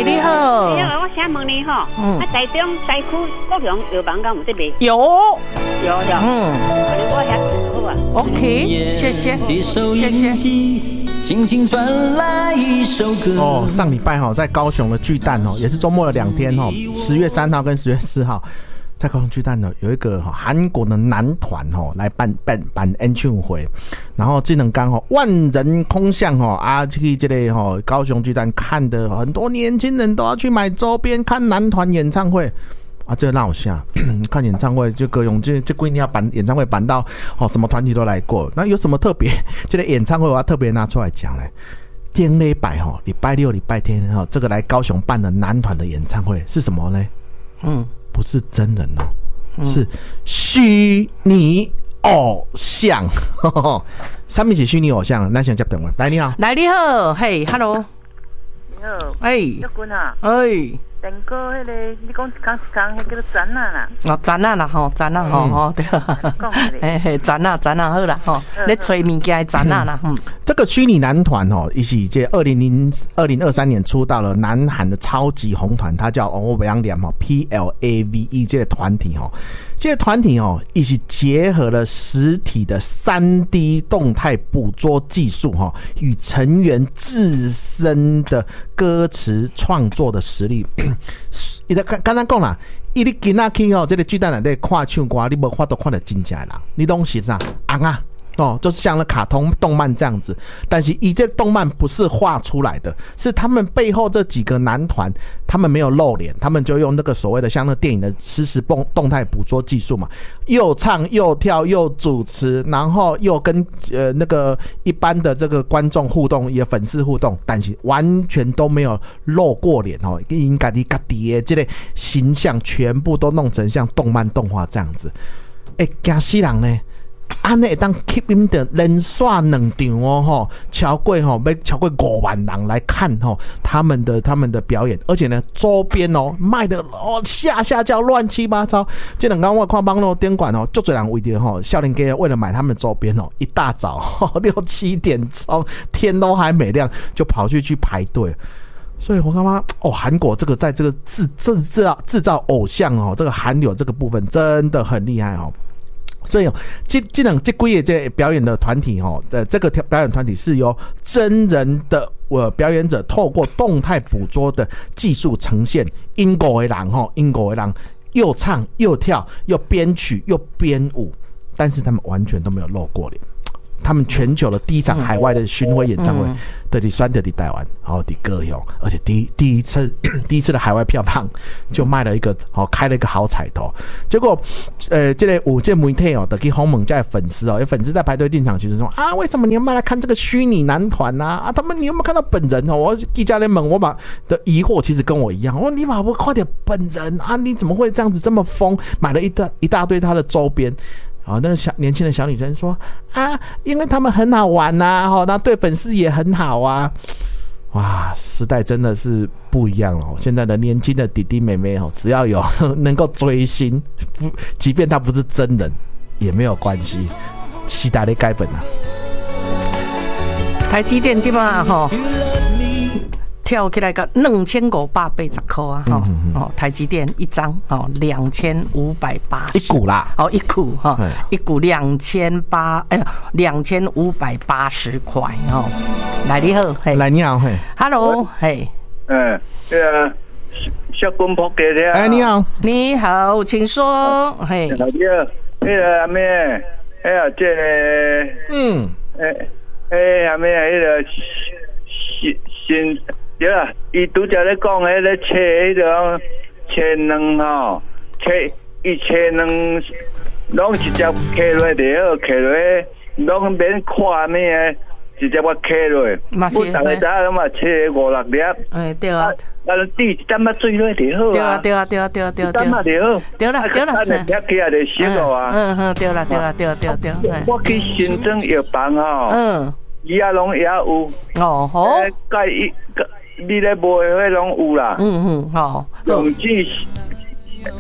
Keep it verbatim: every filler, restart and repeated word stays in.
你好。 你好，我想问你吼，嗯，啊，台中西区高雄药房敢有这卖？ 有， 有有，嗯，可能我遐好啊。 OK， 谢谢，谢谢。 轻轻传来一首歌。 哦，上礼拜哈，在高雄的巨蛋哦，也是周末的两天哦，十月三号跟十月四号。在高雄巨蛋呢，有一个韩国的男团哦来办办办演唱会，然后这两天哦万人空巷哦啊，去这个哦高雄巨蛋看的很多年轻人都要去买周边看男团演唱会啊，这个让我想看演唱会就各种这这规定要办演唱会办到哦什么团体都来过，那有什么特别？这个演唱会我要特别拿出来讲嘞。顶礼拜哦，礼拜六、礼拜天哦，这个来高雄办的男团的演唱会是什么呢？嗯。不是真人哦，嗯、是虚拟偶像。上面是虚拟偶像，咱先接电话。来，你好， 来你好，嘿 ，hello， 你好， 哎， 玉君啊， 哎。 电哥，迄个你讲一空一空，迄叫做展啊啦。 哦，展啊啦吼，展啊吼吼，对。 讲下嘿嘿，展啊展啊好啦吼，咧找物件展啊啦。嗯， 这个虚拟男团哦，一起这二零零二零二三年出道了南韩的超级红团，它叫我不要念哈 ，P L A V E 这个团体哦，这个团体哦，一起结合了实体的三 D 动态捕捉技术哈，与成员自身的歌词创作的实力。伊就刚刚讲啦，伊你今仔去吼，这个巨蛋内底看唱歌，你无法度看到真正的人，你拢是啥红啊？哦，就是像那卡通动漫这样子，但是以这动漫不是画出来的，是他们背后这几个男团，他们没有露脸，他们就用那个所谓的像那电影的实时动动态捕捉技术嘛，又唱又跳又主持，然后又跟呃那个一般的这个观众互动，也粉丝互动，但是完全都没有露过脸哦，应该你家己的这个形象全部都弄成像动漫动画这样子，哎，惊死人呢！安尼会当吸引的连续两场哦，吼，超过吼要超过五万人来看吼他们的他们的表演，而且呢周边哦卖的哦下下叫乱七八糟。这两天我看网络店馆哦，就多人为着吼少年家为了买他们的周边哦，一大早吼六七点钟天都还没亮就跑去去排队。所以我刚刚哦，韩国这个在这个制制造制造偶像哦，这个韩流这个部分真的很厉害哦。所以哦，这这两这几个这表演的团体哦，的这个表演团体是由真人的呃表演者透过动态捕捉的技术呈现，英国的人哈，英国的人又唱又跳又编曲又编舞，但是他们完全都没有露过脸。他们全球的第一场海外的巡回演唱会，在伫选择伫台湾，然后伫高雄，而且第第一次第一次的海外票房就卖了一个，好开了一个好彩头。结果，呃，这个有这媒体哦，的去访问这些粉丝哦，有粉丝在排队进场，其实说啊，为什么你们来看这个虚拟男团啊？啊，他们你有没有看到本人哦？我记者在问，我把的疑惑其实跟我一样，我说你把我快点本人啊，你怎么会这样子这么疯？买了一大一大堆他的周边。哦，那个小年轻的小女生说啊，因为他们很好玩呐、啊，哦，那对粉丝也很好啊。哇，时代真的是不一样哦！现在的年轻的弟弟妹妹哦，只要有能够追星，不，即便他不是真人，也没有关系。期待的改本啊！ 台积电今嘛吼。跳起来个两千五百八十块啊！哈、嗯、哦，台积电一张哦，两千五百八十一股啦， 哦一股哈，一股两千八哎，两千五百八十块哦。来你好，嘿， 来你好，嘿 ，Hello， 嘿， 嗯，对啊，小公婆给的， 哎，你好， 你好，请说，嘿， 你好，那个阿妹，哎呀，这个，嗯，哎哎阿妹，那个新新。对啊，伊拄则咧讲迄个切迄种切卵吼，切一切卵，拢直接切落就好，切落拢免看咩诶，直接我切落。我大家知影拢嘛切五六粒。 哎，对啊。 啊，滴一啖仔水落就好啊。 对啊，对啊，对啊，对啊，对啊。一啖仔就好。对啦，对啦。 啊，你起来就熟了啊。 嗯嗯，对啦，对啦，对对对。 我去新庄药房吼，嗯，伊也拢也有。 哦好。 介伊。你咧卖迄拢有啦， 嗯嗯，好， 总之